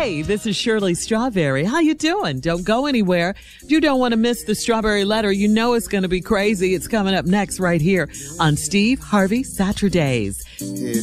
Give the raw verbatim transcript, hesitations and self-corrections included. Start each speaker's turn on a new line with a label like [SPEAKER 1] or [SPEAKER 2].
[SPEAKER 1] Hey, this is Shirley Strawberry. How you doing? Don't go anywhere. If you don't want to miss the Strawberry Letter, you know it's going to be crazy. It's coming up next right here on Steve Harvey Saturdays.